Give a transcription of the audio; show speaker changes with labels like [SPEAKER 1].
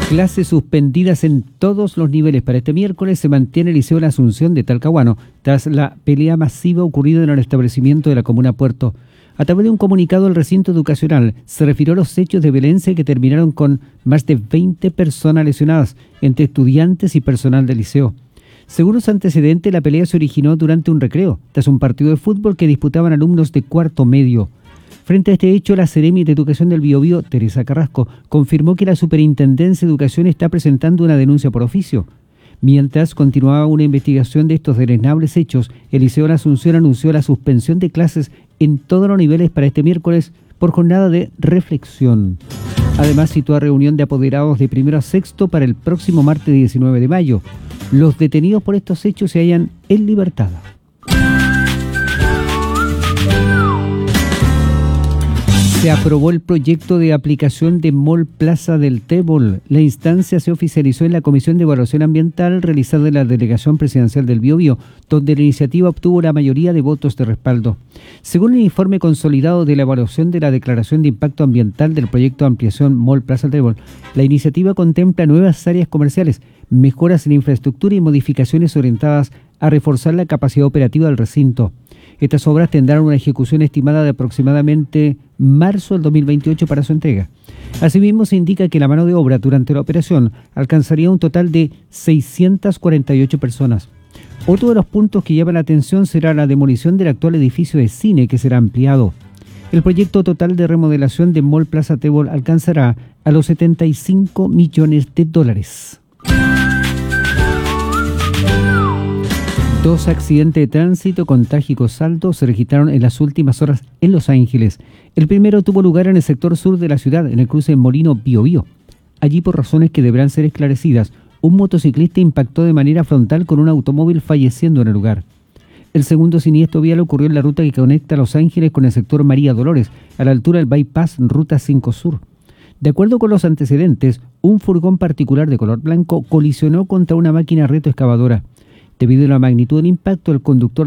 [SPEAKER 1] Clases suspendidas en todos los niveles. Para este miércoles se mantiene el Liceo La Asunción de Talcahuano, tras la pelea masiva ocurrida en el establecimiento de la comuna Puerto. A través de un comunicado, el recinto educacional se refirió a los hechos de violencia que terminaron con más de 20 personas lesionadas, entre estudiantes y personal del liceo. Según los antecedentes, la pelea se originó durante un recreo, tras un partido de fútbol que disputaban alumnos de cuarto medio. Frente a este hecho, la Seremi de Educación del Biobío, Teresa Carrasco, confirmó que la Superintendencia de Educación está presentando una denuncia por oficio. Mientras continuaba una investigación de estos deleznables hechos, el Liceo La Asunción anunció la suspensión de clases en todos los niveles para este miércoles por jornada de reflexión. Además, citó a reunión de apoderados de primero a sexto para el próximo martes 19 de mayo. Los detenidos por estos hechos se hallan en libertad. Se aprobó el proyecto de aplicación de Mall Plaza del Tébol. La instancia se oficializó en la Comisión de Evaluación Ambiental realizada en la Delegación Presidencial del Biobío, donde la iniciativa obtuvo la mayoría de votos de respaldo. Según el informe consolidado de la evaluación de la Declaración de Impacto Ambiental del proyecto de ampliación Mall Plaza del Tébol, la iniciativa contempla nuevas áreas comerciales, mejoras en infraestructura y modificaciones orientadas a reforzar la capacidad operativa del recinto. Estas obras tendrán una ejecución estimada de aproximadamente marzo del 2028 para su entrega. Asimismo, se indica que la mano de obra durante la operación alcanzaría un total de 648 personas. Otro de los puntos que llama la atención será la demolición del actual edificio de cine, que será ampliado. El proyecto total de remodelación de Mall Plaza Tébol alcanzará a los $75 millones. 2 accidentes de tránsito con trágico saldo se registraron en las últimas horas en Los Ángeles. El primero tuvo lugar en el sector sur de la ciudad, en el cruce Molino Biobío. Allí, por razones que deberán ser esclarecidas, un motociclista impactó de manera frontal con un automóvil, falleciendo en el lugar. El segundo siniestro vial ocurrió en la ruta que conecta Los Ángeles con el sector María Dolores, a la altura del bypass Ruta 5 Sur. De acuerdo con los antecedentes, un furgón particular de color blanco colisionó contra una máquina retroexcavadora. Debido a la magnitud del impacto, el conductor